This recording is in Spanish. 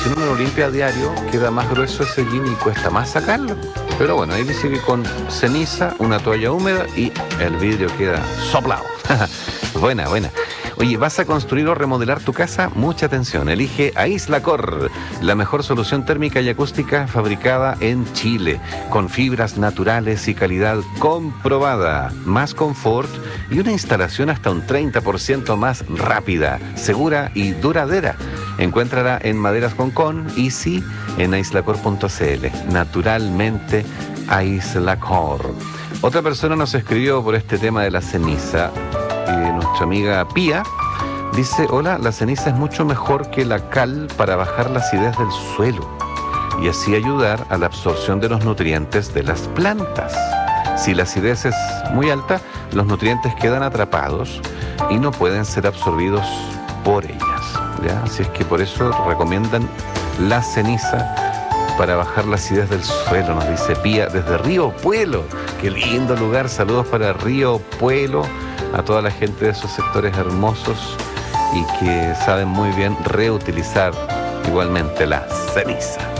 si uno no lo limpia a diario, queda más grueso ese jean y cuesta más sacarlo. Pero bueno, ahí dice que con ceniza, una toalla húmeda y el vidrio queda soplado. Buena, buena. Oye, ¿vas a construir o remodelar tu casa? Mucha atención. Elige Aislacor, la mejor solución térmica y acústica fabricada en Chile, con fibras naturales y calidad comprobada, más confort y una instalación hasta un 30% más rápida, segura y duradera. Encuéntrala en Maderas Concón y sí en aislacor.cl. Naturalmente, Aislacor. Otra persona nos escribió por este tema de la ceniza. Nuestra amiga Pía dice: hola, la ceniza es mucho mejor que la cal para bajar la acidez del suelo y así ayudar a la absorción de los nutrientes de las plantas. Si la acidez es muy alta, los nutrientes quedan atrapados y no pueden ser absorbidos por ellas, ¿ya? Así es que por eso recomiendan la ceniza para bajar la acidez del suelo, nos dice Pía desde Río Puelo. Qué lindo lugar, saludos para Río Puelo, a toda la gente de esos sectores hermosos y que saben muy bien reutilizar igualmente la ceniza.